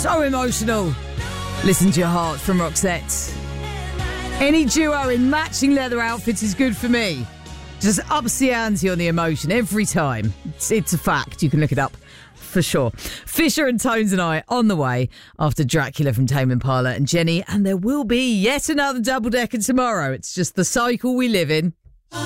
So emotional. Listen to Your Heart from Roxette. Any duo in matching leather outfits is good for me. Just ups the ante on the emotion every time. It's a fact. You can look it up for sure. Fisher and Tones and I on the way after Dracula from Tame Impala and Jenny. And there will be yet another double-decker tomorrow. It's just the cycle we live in.